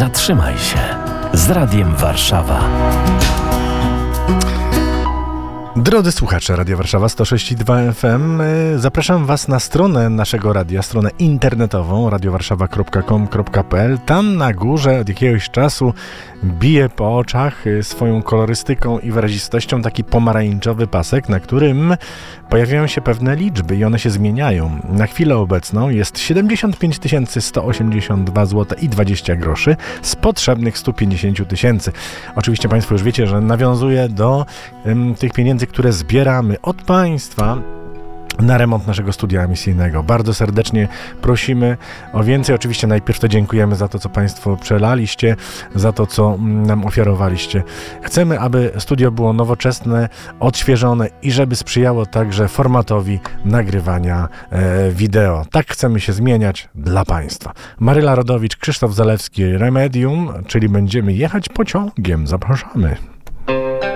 zatrzymaj się z Radiem Warszawa. Drodzy słuchacze Radia Warszawa 106,2 FM, zapraszam Was na stronę naszego radia, stronę internetową radiowarszawa.com.pl. Tam na górze od jakiegoś czasu bije po oczach swoją kolorystyką i wyrazistością taki pomarańczowy pasek, na którym pojawiają się pewne liczby i one się zmieniają. Na chwilę obecną jest 75 182 zł i 20 groszy z potrzebnych 150 tysięcy. Oczywiście Państwo już wiecie, że nawiązuję do tych pieniędzy, które zbieramy od Państwa na remont naszego studia emisyjnego. Bardzo serdecznie prosimy o więcej. Oczywiście najpierw to dziękujemy za to, co Państwo przelaliście, za to, co nam ofiarowaliście. Chcemy, aby studio było nowoczesne, odświeżone i żeby sprzyjało także formatowi nagrywania wideo. Tak chcemy się zmieniać dla Państwa. Maryla Rodowicz, Krzysztof Zalewski, Remedium, czyli będziemy jechać pociągiem. Zapraszamy.